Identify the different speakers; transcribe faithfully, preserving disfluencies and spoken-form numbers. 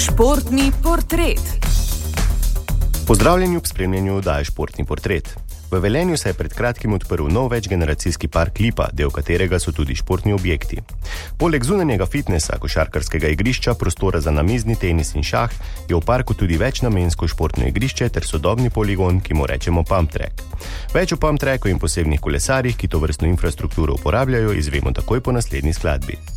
Speaker 1: Športni portret.
Speaker 2: Pozdravljeni ob spremljanju oddaje Športni portret. V Velenju se je pred kratkim odprl nov večgeneracijski park Lipa, del katerega so tudi športni objekti. Poleg zunanjega fitnesa, košarkarskega igrišča, prostora za namizni tenis in šah, je v parku tudi večnamensko športno igrišče ter sodobni poligon, ki mu rečemo pump track. Več o pump tracku in posebnih kolesarjih, ki to vrstno infrastrukturo uporabljajo, izvemo takoj po naslednji skladbi.